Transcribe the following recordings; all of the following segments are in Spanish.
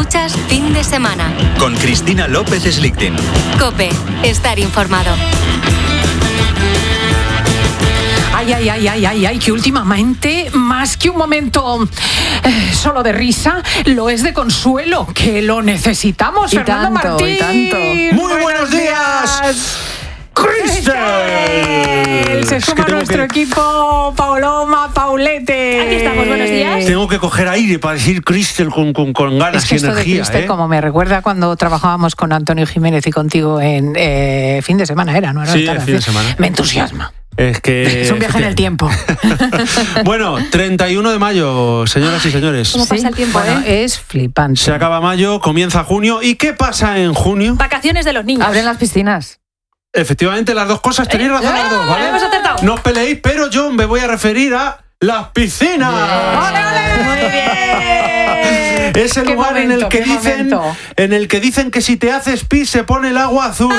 Escuchas Fin de Semana. Con Cristina López Slichting. COPE. Estar informado. Ay, que últimamente, más que un momento solo de risa, lo es de consuelo, que lo necesitamos, y Fernando tanto, Martín. Y tanto. Muy buenos días. ¡Cristel! Se suma nuestro equipo, Paulete. Aquí estamos, buenos días. Tengo que coger aire para decir Cristel con ganas es que y esto energía. De Cristel, como me recuerda cuando trabajábamos con Antonio Jiménez y contigo en Fin de Semana, ¿no? Sí, Fin de Semana. Me entusiasma. Es un viaje en el tiempo. Bueno, 31 de mayo, señoras y señores. ¿Cómo pasa el tiempo, Bueno, es flipante. Se acaba mayo, comienza junio. ¿Y qué pasa en junio? Vacaciones de los niños. Abren las piscinas. Efectivamente, las dos cosas, tenéis razón las dos, ¿vale? hemos acertado. No os peleéis, pero yo me voy a referir a las piscinas. Muy bien. Es el lugar en el que dicen que si te haces pis se pone el agua azul.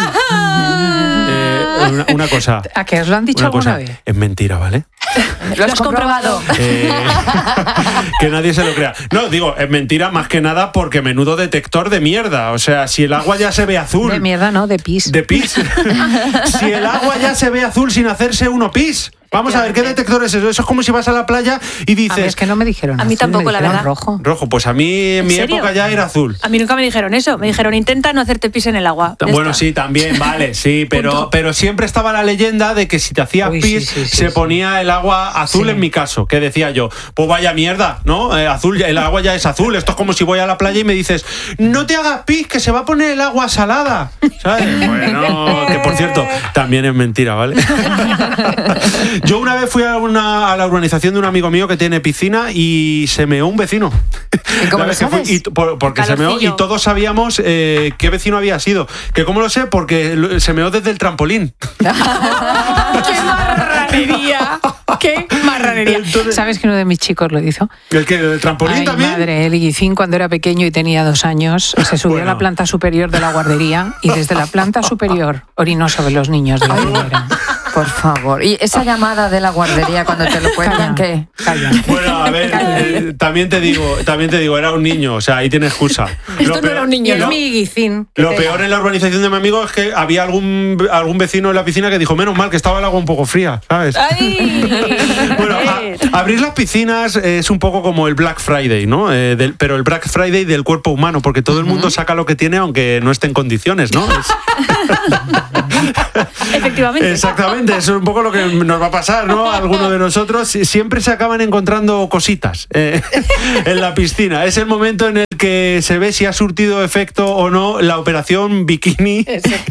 Una cosa. ¿A qué os lo han dicho alguna vez? Es mentira, ¿vale? ¿Lo has comprobado? Que nadie se lo crea. No, digo, es mentira más que nada porque menudo detector de mierda. O sea, si el agua ya se ve azul. De mierda, no, de pis. De pis. Si el agua ya se ve azul sin hacerse uno pis. Vamos a ver, ¿qué detector es eso? Eso es como si vas a la playa y dices... A ver, es que no me dijeron A mí azul, tampoco, me la dijeron verdad. rojo. Rojo, pues a mí en mi serio? época ya era azul. A mí nunca me dijeron eso. Me dijeron, intenta no hacerte pis en el agua. Ya Bueno, está. sí, también, vale, sí, pero siempre estaba la leyenda de que si te hacías pis, se ponía el agua azul, en mi caso, que decía yo, pues vaya mierda, ¿no? Azul, el agua ya es azul, esto es como si voy a la playa y me dices, no te hagas pis, que se va a poner el agua salada, ¿sabes? Bueno, que por cierto, también es mentira, ¿vale? Yo una vez fui a la urbanización de un amigo mío que tiene piscina y se meó un vecino. ¿Y cómo lo sabes? Porque se meó y todos sabíamos qué vecino había sido. ¿Que cómo lo sé? Porque se meó desde el trampolín. ¡Qué marranería! ¡Qué marranería! Entonces, ¿Sabes que uno de mis chicos lo hizo? ¿El qué? ¿El trampolín Ay, también? Madre, el Guicín, cuando era pequeño y tenía 2 años, se subió a la planta superior de la guardería y desde la planta superior orinó sobre los niños de la primera. Por favor. ¿Y esa llamada de la guardería cuando te lo cuentan qué? Calla. Bueno, a ver, también te digo, era un niño, o sea, ahí tiene excusa. Esto no era un niño, Y ¿no? es mi Guicín. Lo peor en la urbanización de mi amigo es que había algún vecino en la piscina que dijo, menos mal que estaba el agua un poco fría, ¿sabes? ¡Ay! Bueno, abrir las piscinas es un poco como el Black Friday, ¿no? Pero el Black Friday del cuerpo humano, porque todo el mundo saca lo que tiene aunque no esté en condiciones, ¿no? Efectivamente. Exactamente, eso es un poco lo que nos va a pasar, ¿no? A alguno de nosotros siempre se acaban encontrando cositas en la piscina. Es el momento en el que se ve si ha surtido efecto o no la operación bikini,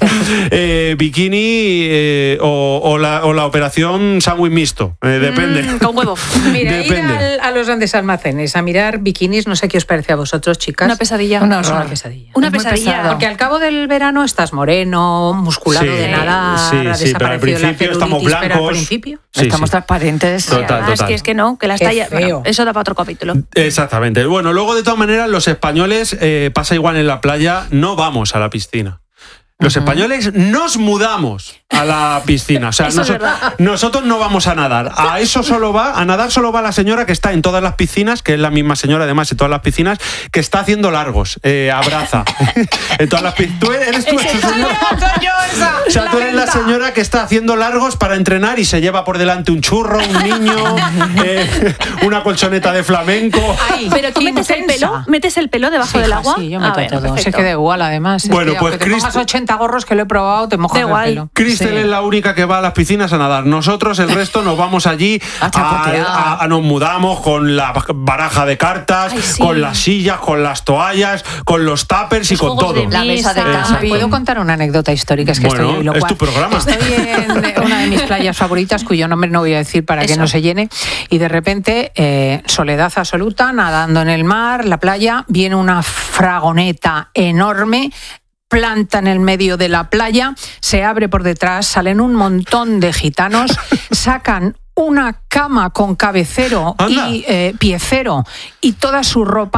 o la operación sándwich mixto, depende. Con huevo. Mira, Depende. ir a los grandes almacenes a mirar bikinis, no sé qué os parece a vosotros, chicas. Una pesadilla. Una pesadilla. Una Es muy pesadilla. pesado. Porque al cabo del verano estás moreno, musculado Sí, de nadar, sí, ha sí, pero al desaparecido la principio estamos celulitis, pero al blancos. principio... Sí, Estamos sí. transparentes. Total. Es que no, que las Qué tallas... feo. Bueno, eso da para otro capítulo. Exactamente. Bueno, luego de todas maneras los españoles, pasa igual en la playa, no vamos a la piscina. Los españoles nos mudamos a la piscina. O sea, Eso es verdad. nosotros no vamos a nadar. A nadar solo va la señora que está en todas las piscinas, que es la misma señora además en todas las piscinas, que está haciendo largos, abraza. En todas las piscinas. ¿Tú eres tú esa señora? O sea, tú eres la señora que está haciendo largos para entrenar y se lleva por delante un churro, un niño, una colchoneta de flamenco. Ay, Pero tú qué metes el pelo debajo del agua. Sí, yo meto bueno, todo. perfecto. Se queda igual, además. Bueno, Es que pues aunque te pongas Cristi- 80 gorros que lo he probado, te mojas Da el igual. pelo. Cristel Sí. es la única que va a las piscinas a nadar. Nosotros, el resto, nos vamos allí A chapotear. nos mudamos con la baraja de cartas, Ay, sí. con las sillas, con las toallas, con los tuppers y Los con juegos todo. de La mesa de mesa. camping. ¿Puedo contar una anécdota histórica? Es que Bueno, estoy hoy loca. es tu programa. Estoy en una de mis playas favoritas, cuyo nombre no voy a decir para que Eso. no se llene, y de repente, soledad absoluta, nadando en el mar, la playa, viene una fragoneta enorme, planta en el medio de la playa, se abre por detrás, salen un montón de gitanos, sacan una cama con cabecero Anda. y piecero y toda su ropa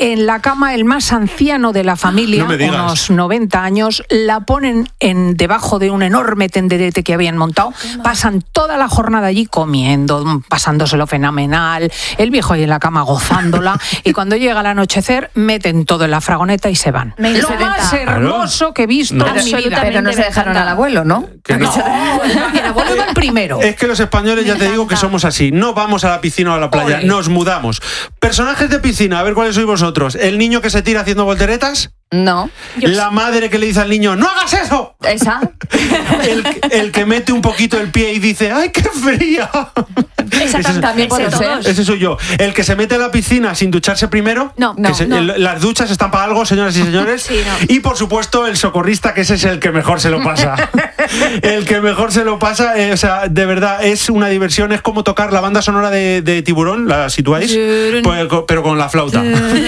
en la cama el más anciano de la familia, No me digas. unos 90 años, la ponen debajo de un enorme tenderete que habían montado, pasan toda la jornada allí comiendo, pasándoselo fenomenal, el viejo ahí en la cama gozándola, y cuando llega el anochecer meten todo en la fragoneta y se van. Me Lo encanta. más hermoso que he visto No. en mi vida. Pero no se dejaron al abuelo, ¿no? Que no. El abuelo va el primero. Es que los españoles, ya te digo que somos así. No vamos a la piscina o a la playa, Ole. nos mudamos. Personajes de piscina, a ver cuáles sois vosotros. El niño que se tira haciendo volteretas. No. La madre que le dice al niño, ¡no hagas eso! ¿Esa? El que mete un poquito el pie y dice, ¡ay, qué fría! Ese- también puede ese ser. todos. Ese soy yo. El que se mete a la piscina sin ducharse primero. No, Que no. las duchas están para algo, señoras y señores. Sí, no. Y por supuesto, el socorrista, que ese es el que mejor se lo pasa. El que mejor se lo pasa, o sea, de verdad, es una diversión. Es como tocar la banda sonora de Tiburón, ¿la situáis? Pues, pero con la flauta.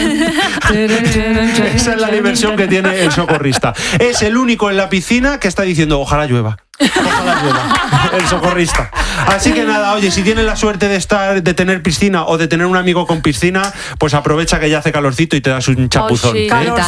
Esa es la diversión que tiene el socorrista. Es el único en la piscina que está diciendo, ojalá llueva. Ojalá llueva. El socorrista. Así que nada, oye, si tienes la suerte de tener piscina o de tener un amigo con piscina, pues aprovecha que ya hace calorcito y te das un chapuzón. sí. ¿eh?